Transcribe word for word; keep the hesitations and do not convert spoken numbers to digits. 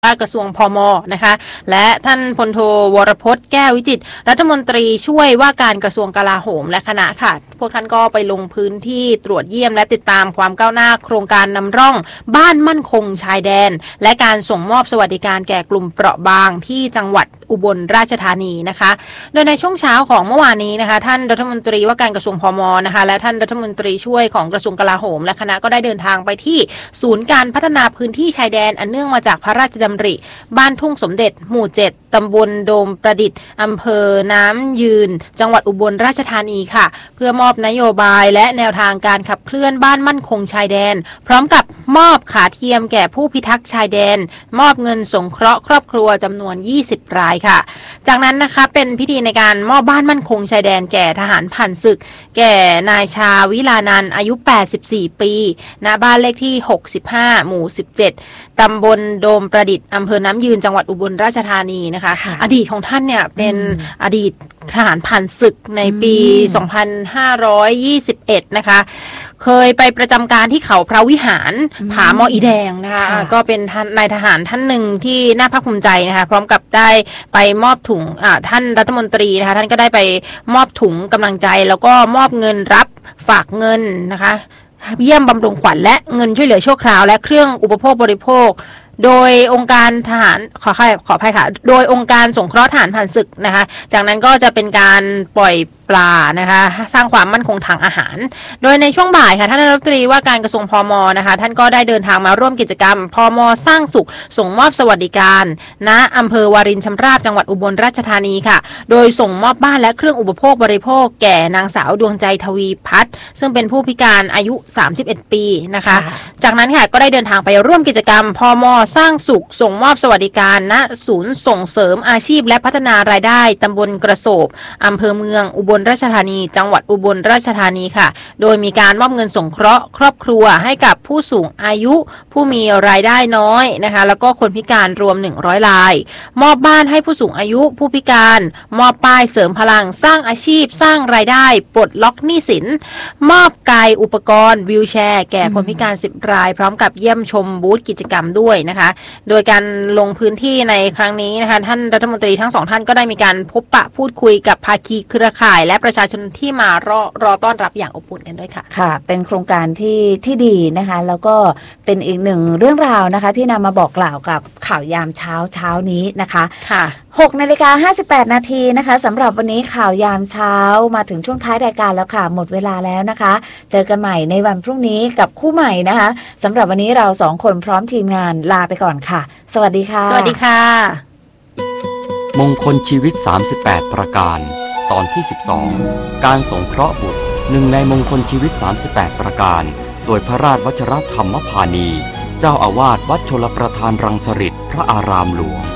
กระทรวงพม.นะคะและท่านพลโทวรพจน์แก้ววิจิตรรัฐมนตรีช่วยว่าการกระทรวงกลาโหมและคณะค่ะพวกท่านก็ไปลงพื้นที่ตรวจเยี่ยมและติดตามความก้าวหน้าโครงการนำร่องบ้านมั่นคงชายแดนและการส่งมอบสวัสดิการแก่กลุ่มเปราะบางที่จังหวัดอุบลราชธานีนะคะโดยในช่วงเช้าของเมื่อวานนี้นะคะท่านรัฐมนตรีว่าการกระทรวงพม.นะคะและท่านรัฐมนตรีช่วยของกระทรวงกลาโหมและคณะก็ได้เดินทางไปที่ศูนย์การพัฒนาพื้นที่ชายแดนอันเนื่องมาจากพระราชดำริบ้านทุ่งสมเด็จหมู่เจ็ดตำบลโดมประดิษฐ์อำเภอน้ำยืนจังหวัดอุบลราชธานีค่ะเพื่อมอบนโยบายและแนวทางการขับเคลื่อนบ้านมั่นคงชายแดนพร้อมกับมอบขาเทียมแก่ผู้พิทักษ์ชายแดนมอบเงินสงเคราะห์ครอบครัวจำนวนยี่สิบรายค่ะจากนั้นนะคะเป็นพิธีในการมอบบ้านมั่นคงชายแดนแก่ทหารผ่านศึกแก่นายชาวิลานันท์อายุแปดสิบสี่ปีณบ้านเลขที่หกสิบห้าหมู่สิบเจ็ดตำบลโดมประดิษฐ์อำเภอน้ำยืนจังหวัดอุบลราชธานีนะคะอดีตของท่านเนี่ยเป็นอดีตทหารผ่านศึกในปีสองพันห้าร้อยยี่สิบเอ็ดนะคะเคยไปประจำการที่เขาพระวิหารผาหมออีแดงนะคะก็เป็นนายทหารท่านหนึ่งที่น่าภาคภูมิใจนะคะพร้อมกับได้ไปมอบถุงท่านรัฐมนตรีนะคะท่านก็ได้ไปมอบถุงกำลังใจแล้วก็มอบเงินรับฝากเงินนะคะเยี่ยมบำรุงขวัญและเงินช่วยเหลือชั่วคราวและเครื่องอุปโภคบริโภคโดยองค์การทหารขอขออภัยค่ะโดยองค์การสงเคราะห์ทหารผ่านศึกนะคะจากนั้นก็จะเป็นการปล่อยปลานะคะสร้างความมั่นคงทางอาหารโดยในช่วงบ่ายค่ะท่านรัฐมนตรีว่าการกระทรวงพม.นะคะท่านก็ได้เดินทางมาร่วมกิจกรรมพม.สร้างสุขส่งมอบสวัสดิการณอำเภอวารินชำราบจังหวัดอุบลราชธานีค่ะโดยส่งมอบบ้านและเครื่องอุปโภคบริโภคแก่นางสาวดวงใจทวีพัฒน์ซึ่งเป็นผู้พิการอายุสามสิบเอ็ดปีนะคะจากนั้นค่ะก็ได้เดินทางไปร่วมกิจกรรมพม.สร้างสุขส่งมอบสวัสดิการณศูนย์ส่งเสริมอาชีพและพัฒนารายได้ตำบลกระโสบอำเภอเมืองอุบลราชธานีจังหวัดอุบลราชธานีค่ะโดยมีการมอบเงินสงเคราะห์ครอบครัวให้กับผู้สูงอายุผู้มีรายได้น้อยนะคะแล้วก็คนพิการรวมหนึ่งร้อยรายมอบบ้านให้ผู้สูงอายุผู้พิการมอบป้ายเสริมพลังสร้างอาชีพสร้างรายได้ปลดล็อกหนี้สินมอบกายอุปกรณ์วีลแชร์แก่คนพิการสิบรายพร้อมกับเยี่ยมชมบูธกิจกรรมด้วยนะคะโดยการลงพื้นที่ในครั้งนี้นะคะท่านรัฐมนตรีทั้งสองท่านก็ได้มีการพบปะพูดคุยกับภาคีเครือข่ายและประชาชนที่มารอรอต้อนรับอย่างอบอุ่นกันด้วยค่ะค่ะเป็นโครงการที่ที่ดีนะคะแล้วก็เป็นอีกหนึ่งเรื่องราวนะคะที่นำมาบอกกล่าวกับข่าวยามเช้าเช้านี้นะคะค่ะหกนาฬิกาห้าสิบแปดนาทีนะคะสำหรับวันนี้ข่าวยามเช้ามาถึงช่วงท้ายรายการแล้วค่ะหมดเวลาแล้วนะคะเจอกันใหม่ในวันพรุ่งนี้กับคู่ใหม่นะคะสำหรับวันนี้เราสองคนพร้อมทีมงานลาไปก่อนค่ะสวัสดีค่ะสวัสดีค่ะมงคลชีวิตสามสิบแปดประการตอนที่สิบสองการสงเคราะห์บุตรหนึ่งในมงคลชีวิตสามสิบแปดประการโดยพระราชวชิรธรรมพานีเจ้าอาวาสวัดชลประทานรังสฤษพระอารามหลวง